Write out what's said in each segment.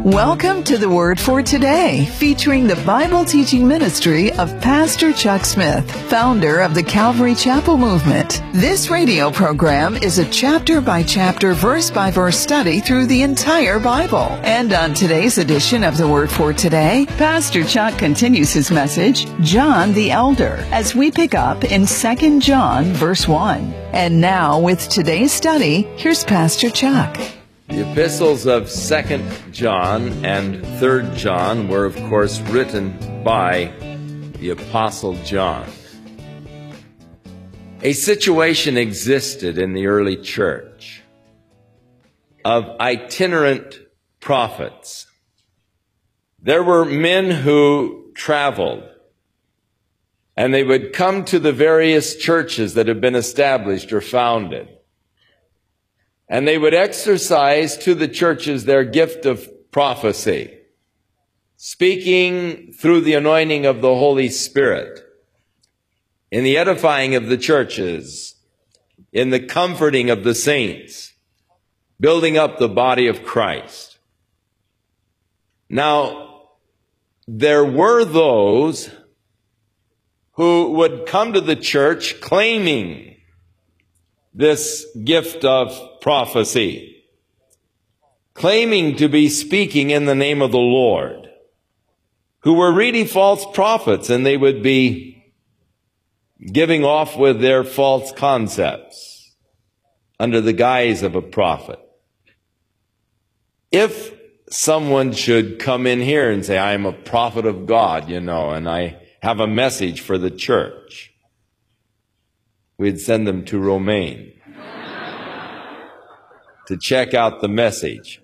Welcome to the Word for Today, featuring the Bible teaching ministry of Pastor Chuck Smith, founder of the Calvary Chapel Movement. This radio program is a chapter-by-chapter, verse-by-verse study through the entire Bible. And on today's edition of the Word for Today, Pastor Chuck continues his message, John the Elder, as we pick up in 2 John, verse 1. And now, with today's study, here's Pastor Chuck. The epistles of 2 John and 3 John were, of course, written by the Apostle John. A situation existed in the early church of itinerant prophets. There were men who traveled, and they would come to the various churches that had been established or founded. And they would exercise to the churches their gift of prophecy, speaking through the anointing of the Holy Spirit, in the edifying of the churches, in the comforting of the saints, building up the body of Christ. Now, there were those who would come to the church claiming this gift of prophecy, claiming to be speaking in the name of the Lord, who were really false prophets, and they would be giving off with their false concepts under the guise of a prophet. If someone should come in here and say, I'm a prophet of God, and I have a message for the church, we'd send them to Romaine to check out the message.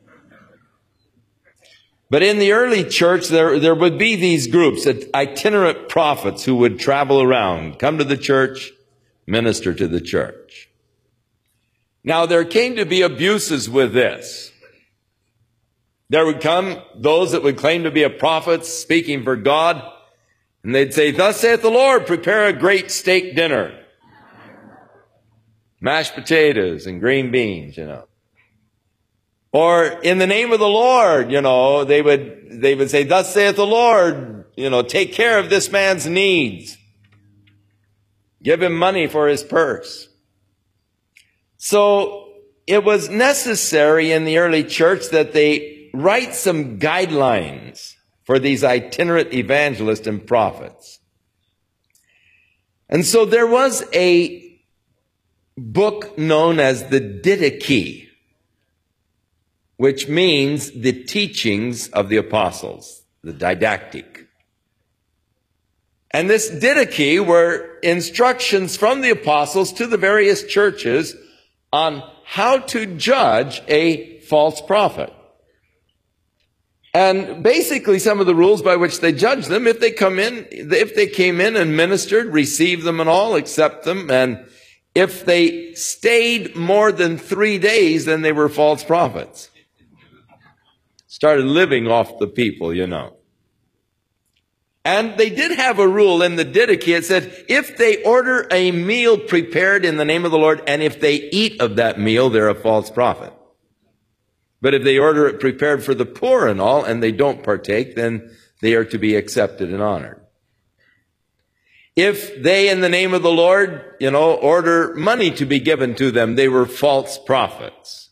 But in the early church, there would be these groups, itinerant prophets who would travel around, come to the church, minister to the church. Now, there came to be abuses with this. There would come those that would claim to be a prophet speaking for God, and they'd say, "Thus saith the Lord, prepare a great steak dinner. Mashed potatoes and green beans, Or in the name of the Lord, they would say, "Thus saith the Lord, take care of this man's needs. Give him money for his purse." So it was necessary in the early church that they write some guidelines for these itinerant evangelists and prophets. And so there was a book known as the Didache, which means the teachings of the apostles, the didactic. And this Didache were instructions from the apostles to the various churches on how to judge a false prophet. And basically some of the rules by which they judged them, if they came in and ministered, receive them and all, accept them, and if they stayed more than 3 days, then they were false prophets. Started living off the people, And they did have a rule in the Didache. It said, if they order a meal prepared in the name of the Lord, and if they eat of that meal, they're a false prophet. But if they order it prepared for the poor and all, and they don't partake, then they are to be accepted and honored. If they, in the name of the Lord, order money to be given to them, they were false prophets.